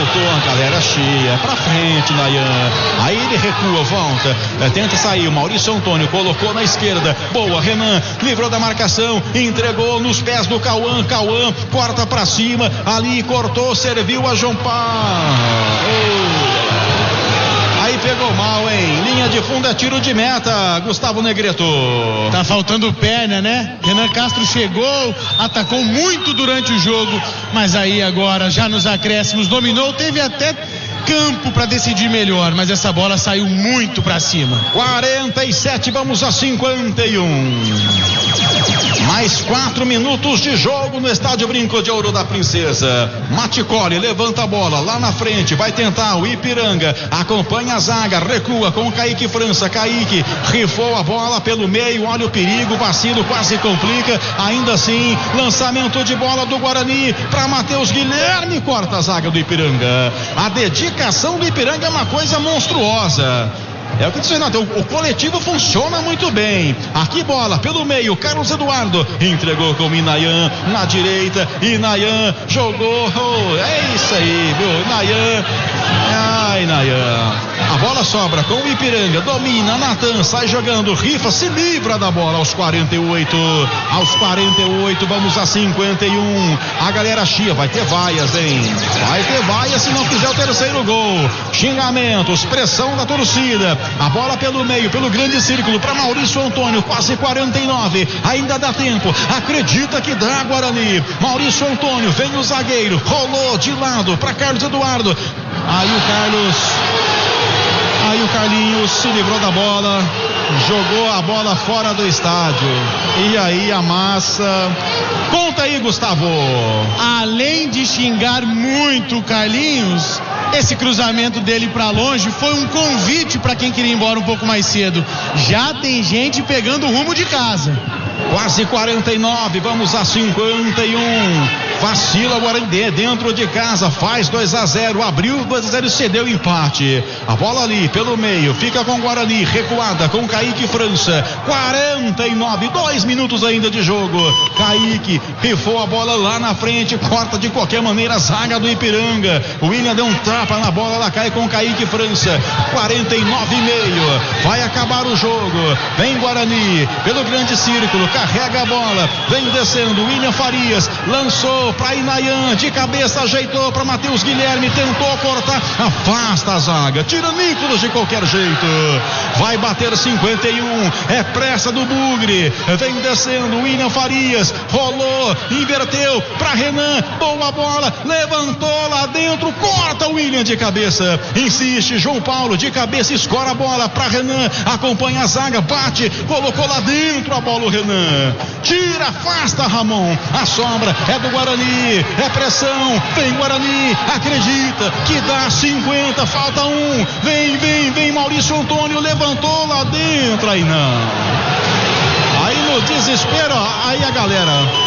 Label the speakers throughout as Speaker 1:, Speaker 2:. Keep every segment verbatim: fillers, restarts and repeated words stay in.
Speaker 1: voltou a galera cheia, pra frente, Nayan. Aí ele recua, volta, é, tenta sair. O Maurício Antônio colocou na esquerda. Boa, Renan, livrou da marcação, entregou nos pés do Cauã. Cauã corta pra cima, ali cortou, serviu a João Paulo. Aí pegou mal, hein? Linha de fundo é tiro de meta, Gustavo Negreto.
Speaker 2: Tá faltando perna, né? Renan Castro chegou, atacou muito durante o jogo, mas aí agora, já nos acréscimos, dominou, teve até campo para decidir melhor, mas essa bola saiu muito para cima.
Speaker 1: quarenta e sete, vamos a cinquenta e um. Mais quatro minutos de jogo no estádio Brinco de Ouro da Princesa. Maticoli levanta a bola lá na frente, vai tentar o Ipiranga, acompanha a zaga, recua com o Kaique França. Kaique rifou a bola pelo meio, olha o perigo, vacilo, quase complica. Ainda assim, lançamento de bola do Guarani para Matheus Guilherme, corta a zaga do Ipiranga. A dedicação do Ipiranga é uma coisa monstruosa. É o que disse, Renato, o, o coletivo funciona muito bem. Aqui bola pelo meio, Carlos Eduardo entregou com o Inayan na direita. Inayan jogou, oh, é isso aí, viu? Inayan, ai, Inayan. A bola sobra com o Ipiranga, domina, Natan sai jogando, rifa, se livra da bola aos quarenta e oito. Aos quarenta e oito, vamos a cinquenta e um. A galera chia, vai ter vaias, hein? Vai ter vaias se não fizer o terceiro gol. Xingamentos, pressão da torcida. A bola pelo meio, pelo grande círculo para Maurício Antônio, quase quarenta e nove, ainda dá tempo, acredita que dá, Guarani. Maurício Antônio, vem o zagueiro, rolou de lado para Carlos Eduardo. Aí o Carlos, aí o Carlinhos se livrou da bola, jogou a bola fora do estádio. E aí a massa. Conta aí, Gustavo.
Speaker 2: Além de xingar muito o Carlinhos, esse cruzamento dele para longe foi um convite para quem queria ir embora um pouco mais cedo. Já tem gente pegando o rumo de casa.
Speaker 1: Quase quarenta e nove, vamos a cinquenta e um. Vacila o Guarani dentro de casa, faz dois a zero, abriu dois a zero e cedeu empate. A bola ali pelo meio, fica com o Guarani, recuada com Kaique França. quarenta e nove, dois minutos ainda de jogo. Kaique rifou a bola lá na frente, corta de qualquer maneira a zaga do Ipiranga. O William deu um tapa na bola, ela cai com Kaique França. quarenta e nove e meio, vai acabar o jogo. Vem Guarani pelo grande círculo, carrega a bola, vem descendo, William Farias lançou para Inayan, de cabeça ajeitou para Matheus Guilherme, tentou cortar, afasta a zaga, tira Nicolas de qualquer jeito, vai bater cinquenta e um, é pressa do Bugre, vem descendo, William Farias, rolou, inverteu para Renan, boa bola, levantou lá dentro, corta o William de cabeça, insiste, João Paulo de cabeça, escora a bola para Renan, acompanha a zaga, bate, colocou lá dentro a bola o Renan, tira, afasta Ramon, a sobra é do Guarani, é pressão, vem Guarani, acredita que dá cinquenta, falta um, vem, vem, vem Maurício Antônio, levantou lá dentro, aí não, aí no desespero, aí a galera,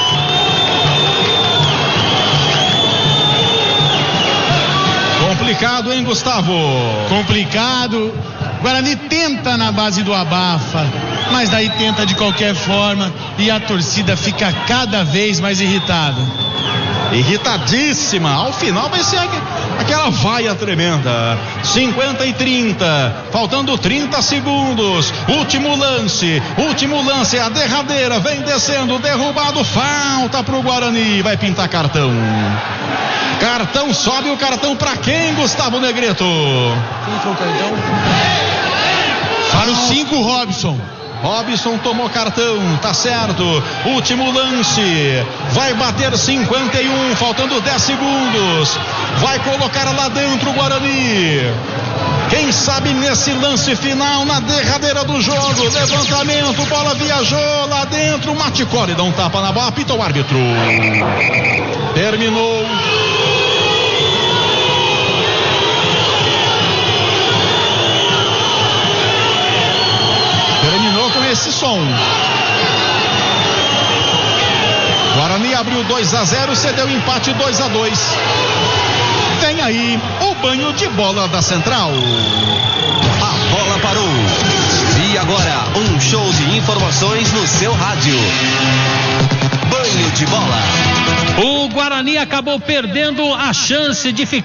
Speaker 1: complicado, hein, Gustavo?
Speaker 2: Complicado. Guarani tenta na base do abafa, mas daí tenta de qualquer forma e a torcida fica cada vez mais irritada.
Speaker 1: Irritadíssima. Ao final vai ser aquela vaia tremenda. cinquenta e trinta, faltando trinta segundos. Último lance, último lance, a derradeira, vem descendo, derrubado, falta pro Guarani, vai pintar cartão. Cartão, sobe o cartão pra quem, Gustavo Negreto?
Speaker 2: Quem foi o cartão? Para o cinco, Robson.
Speaker 1: Robson tomou cartão, tá certo. Último lance, vai bater cinquenta e um, faltando dez segundos. Vai colocar lá dentro o Guarani. Quem sabe nesse lance final, na derradeira do jogo, levantamento, bola viajou lá dentro, Maticoli dá um tapa na bola, apita o árbitro. Terminou. Terminou com esse som. Guarani abriu dois a zero, cedeu empate dois a dois. Vem aí o banho de bola da Central.
Speaker 3: A bola parou. E agora, um show de informações no seu rádio. Banho de bola.
Speaker 4: O Guarani acabou perdendo a chance de ficar